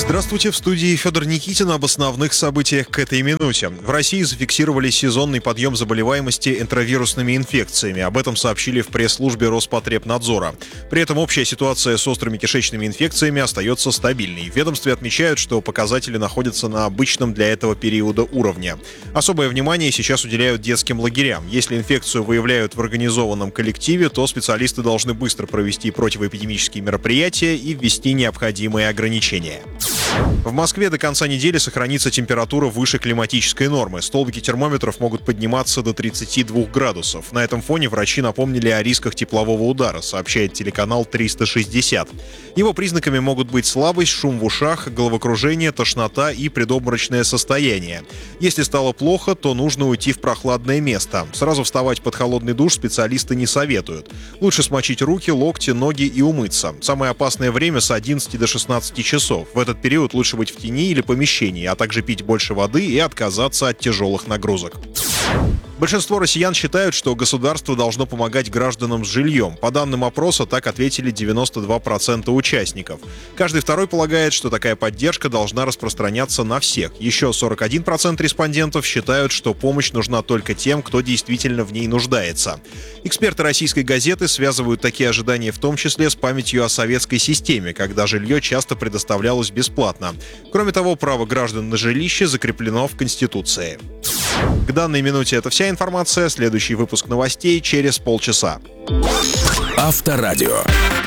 Здравствуйте, в студии Федор Никитин об основных событиях к этой минуте. В России зафиксировали сезонный подъем заболеваемости энтеровирусными инфекциями. Об этом сообщили в пресс-службе Роспотребнадзора. При этом общая ситуация с острыми кишечными инфекциями остается стабильной. В ведомстве отмечают, что показатели находятся на обычном для этого периода уровне. Особое внимание сейчас уделяют детским лагерям. Если инфекцию выявляют в организованном коллективе, то специалисты должны быстро провести противоэпидемические мероприятия и ввести необходимые ограничения. В Москве до конца недели сохранится температура выше климатической нормы. Столбики термометров могут подниматься до 32 градусов. На этом фоне врачи напомнили о рисках теплового удара, сообщает телеканал 360. Его признаками могут быть слабость, шум в ушах, головокружение, тошнота и предобморочное состояние. Если стало плохо, то нужно уйти в прохладное место. Сразу вставать под холодный душ специалисты не советуют. Лучше смочить руки, локти, ноги и умыться. Самое опасное время с 11 до 16 часов. В этот период лучше быть в тени или помещении, а также пить больше воды и отказаться от тяжелых нагрузок. Большинство россиян считают, что государство должно помогать гражданам с жильем. По данным опроса, так ответили 92% участников. Каждый второй полагает, что такая поддержка должна распространяться на всех. Еще 41% респондентов считают, что помощь нужна только тем, кто действительно в ней нуждается. Эксперты «Российской газеты» связывают такие ожидания в том числе с памятью о советской системе, когда жилье часто предоставлялось бесплатно. Кроме того, право граждан на жилище закреплено в Конституции. К данной минуте это вся информация. Следующий выпуск новостей через полчаса. Авторадио.